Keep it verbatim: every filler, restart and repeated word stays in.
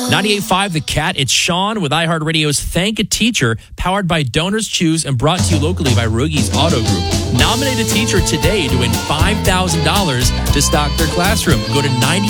ninety-eight point five The Cat. It's Sean with iHeartRadio's Thank a Teacher, powered by Donors Choose and brought to you locally by Roogie's Auto Group. Nominate a teacher today to win five thousand dollars to stock their classroom. Go to ninety